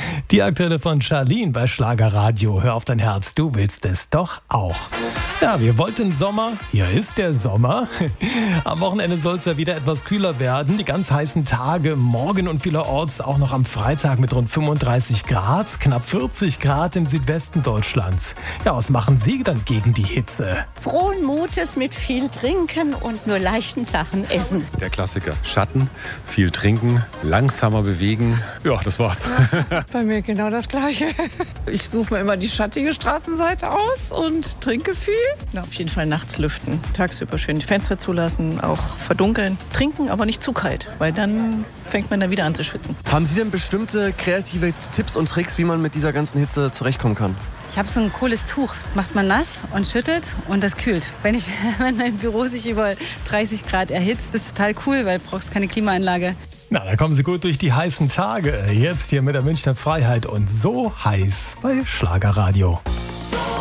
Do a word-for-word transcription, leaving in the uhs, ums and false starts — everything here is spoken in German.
Die aktuelle von Charlene bei Schlagerradio. Hör auf dein Herz, du willst es doch auch. Ja, wir wollten Sommer. Hier ist der Sommer. Am Wochenende soll es ja wieder etwas kühler werden. Die ganz heißen Tage morgen und vielerorts auch noch am Freitag mit rund fünfunddreißig Grad, knapp vierzig Grad im Südwesten Deutschlands. Ja, was machen Sie dann gegen die Hitze? Frohen Mutes mit viel trinken und nur leichten Sachen essen. Der Klassiker. Schatten, viel trinken, langsamer bewegen. Ja, das war's. Bei mir genau das Gleiche. Ich suche mir immer die schattige Straßenseite aus und trinke viel. Na, auf jeden Fall nachts lüften. Tagsüber schön die Fenster zulassen, auch verdunkeln. Trinken, aber nicht zu kalt, weil dann fängt man dann wieder an zu schwitzen. Haben Sie denn bestimmte kreative Tipps und Tricks, wie man mit dieser ganzen Hitze zurechtkommen kann? Ich habe so ein cooles Tuch. Das macht man nass und schüttelt und das kühlt. Wenn, ich, wenn mein Büro sich über dreißig Grad erhitzt, ist total cool, weil du brauchst keine Klimaanlage. Na, da kommen Sie gut durch die heißen Tage. Jetzt hier mit der Münchner Freiheit und so heiß bei Schlagerradio.